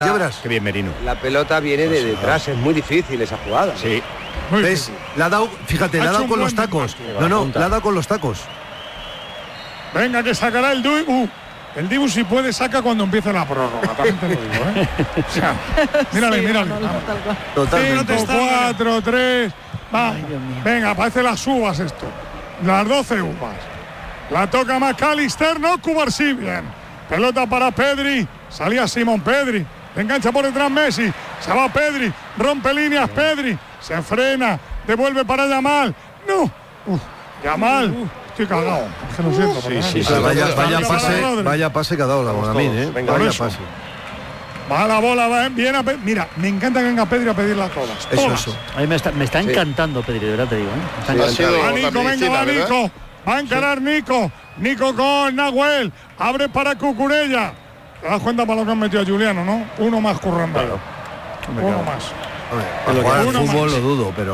Ya verás. Qué bien Merino. La pelota viene de detrás, es muy difícil esa jugada. Sí. ¿Ves? Le ha dado, fíjate, le ha dado con los tacos. No, le ha dado con los tacos. Venga, que sacará el Dibu. El Dibu, si puede, saca cuando empiece la prórroga. También te lo digo, ¿eh? O sea, mírale. 5, 4, 3. Va. Venga, parece las uvas esto. Las 12 uvas. La toca McAllister, no Cubarsí. Bien. Pelota para Pedri. Salía Simón Pedri. Engancha por detrás Messi. Se va Pedri. Rompe líneas Pedri. Se frena. Devuelve para Yamal. No. Yamal. Estoy cagado. Es que lo siento. Sí. Vaya pase que ha dado la Bonamín, ¿eh? Venga, vaya eso. pase. Va la bola, va bien a Mira, me encanta que venga Pedri a pedirla todas. Eso. A mí me está encantando Pedri, de verdad te digo, ¿eh? Va Nico, venga, va Nico. Va a encarar Nico. Nico con Nahuel. Abre para Cucurella. Te das cuenta para lo que han metido a Juliano, ¿no? Uno más currando. Claro. Uno más. Para jugar al fútbol lo dudo, pero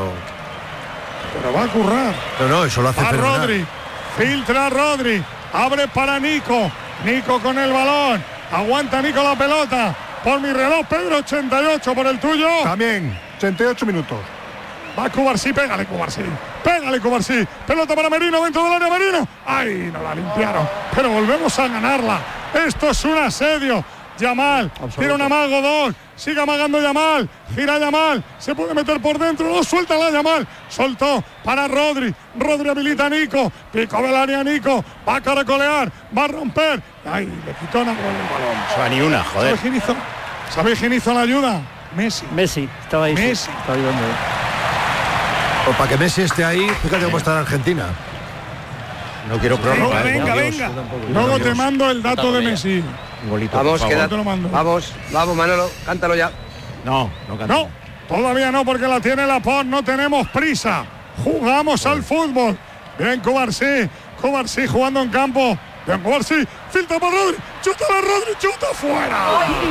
va a currar. No, eso lo hace fenomenal. Rodri. Filtra Rodri. Abre para Nico. Nico con el balón. Aguanta Nico la pelota. Por mi reloj, Pedro, 88 por el tuyo. También, 88 minutos. Va Cubarsí, pégale Cubarsí. Pelota para Merino, dentro del área Merino. ¡Ay, no la limpiaron! Pero volvemos a ganarla. Esto es un asedio. Yamal, tira un amago, dos. Sigue amagando Yamal. Gira Yamal. Se puede meter por dentro. No, suelta la Yamal. Soltó para Rodri. Rodri habilita a Nico. Pico del área Nico. Va a caracolear. Va a romper. ¡Ay, le quitó Nahuel el balón! O sea, ni una, joder. ¿Sabéis quién hizo la ayuda? Messi. Estaba ahí. Messi. Estaba ayudando. Pues para que Messi esté ahí, fíjate cómo está en Argentina. No quiero prórroga. Venga. Luego te mando el dato de Messi. Un golito, Vamos, Te lo mando. Vamos, Manolo, cántalo ya. No canta. No, todavía no, porque la tiene Laporte. No tenemos prisa. Jugamos al fútbol. Bien, Cubarsí jugando en campo. Bien, Cubarsí. Filtra para Rodri. Chuta fuera.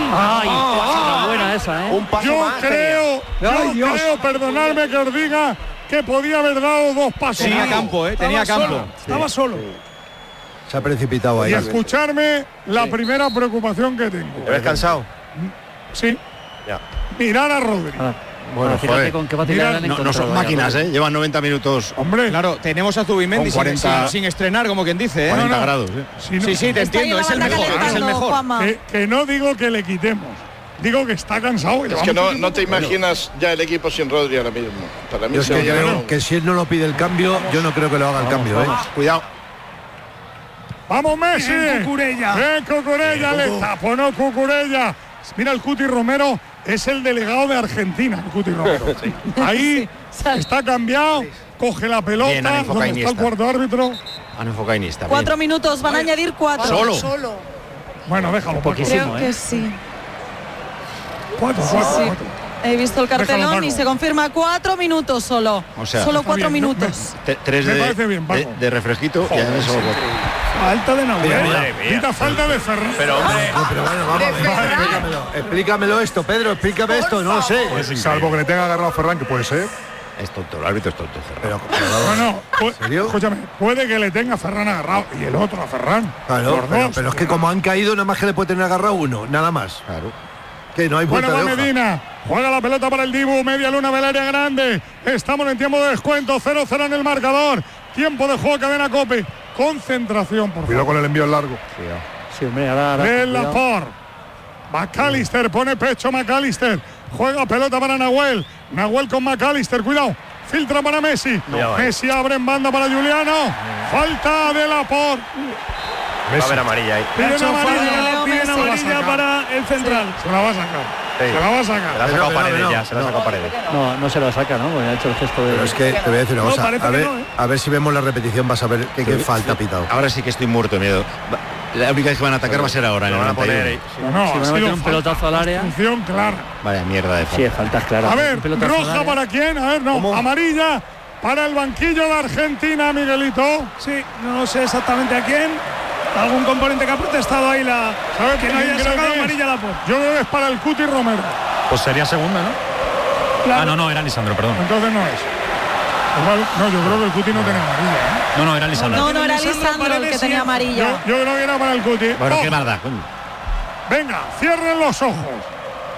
Ay, buena esa, ¿eh? Un paso Yo más. creo, perdonadme que os diga, que podía haber dado dos pasos. Tenía campo, tenía campo. Estaba solo. Se ha precipitado ahí. Y escucharme la primera preocupación que tengo. ¿Te ves cansado? Sí. Ya. Mirar a Rodri. Bueno, fíjate con qué facilidad han No encontrado. son máquinas, ¿eh? Llevan 90 minutos. Hombre, Claro, tenemos a Zubimendi Con 40 sin estrenar, como quien dice, ¿eh? 40 grados, ¿eh? si no- te entiendo, es el mejor, es el mejor. que no digo que le quitemos. Digo que está cansado. Es que no te imaginas ya el equipo sin Rodri ahora mismo. Para mí Yo es que creo que si él no lo pide el cambio, yo no creo que lo haga el cambio, ¿eh? Cuidado. ¡Vamos, Messi! ¡Bien, Cucurella! Le tapó, no Cucurella. Mira, el Cuti Romero es el delegado de Argentina, el Cuti Romero. Ahí está cambiado, coge la pelota, Bien, han enfocado donde está el Iniesta. cuarto árbitro. Han enfocado a Iniesta. 4 minutos, van a añadir 4. Solo. Bueno, déjalo. Poquísimo, Creo que sí. Cuatro. He visto el cartelón Déjalo, y Paco. se confirma 4 minutos solo. O sea, solo está 4 bien, ¿no? minutos. 3 Me parece bien, Paco. de refresquito y además solo 4. Falta de Nahuel. Quita falta de Ferran. Pero hombre, Pero bueno, vamos, explícamelo esto, Pedro, explícame esto, no lo sé. Salvo que le tenga agarrado a Ferran, que puede ser. es tonto, el árbitro es tonto. Pero No, serio? escúchame, puede que le tenga a Ferran agarrado y el otro a Ferran. Claro, Los dos. pero es que como han caído, nada más que le puede tener agarrado uno, nada más. Claro. Que no hay Bueno, vuelta va de hoja. Medina, juega la pelota para el Dibu, media luna del área grande. Estamos en tiempo de descuento, 0-0 en el marcador. Tiempo de juego, cadena Cope. Concentración, por Cuidado favor. con el envío largo. Sí, hombre, ahora Del cuidado. Laporte. McAllister, pone pecho McAllister. Juega pelota para Nahuel. Nahuel con McAllister, cuidado. Filtra para Messi. Messi abre en banda para Juliano. Falta de Laporte. Va a haber amarilla ahí. Piden amarilla. Piden amarilla para el central. Se la va a sacar. Se la va a Se la sacar. ha sacado No, Paredes no, ya, se la ha sacado Paredes. No se lo saca, ¿no? Porque ha hecho el gesto de... Pero es que te voy a decir una No, cosa. parece A que ver, no, ¿eh? a ver si vemos la repetición, vas a ver qué falta ha pitado. Ahora sí que estoy muerto de miedo. La única vez que van a atacar va a ser ahora, en el 91. No, Si ha van a sido meter un falta. pelotazo al área. Función clara. Vaya mierda de Sí, faltas claras. A ver, Un pelotazo al roja área. para quién, a ver, no, amarilla para el banquillo de Argentina, Miguelito. Sí, no sé exactamente a quién. Algún componente que ha protestado ahí ¿Sabes que no quién haya creo sacado que es? amarilla a Laporte. Yo creo que es para el Cuti Romero. Pues sería segunda, ¿no? Claro. No, era Lisandro, perdón. Entonces no es. Igual, no, yo creo que el Cuti no tenía amarilla, ¿eh? No, era Lisandro. No, era Lisandro Lisandro el que Paredes, tenía sí. amarilla. Yo creo que era para el Cuti. Bueno, ¡Oh! qué maldad, coño. Venga, cierren los ojos.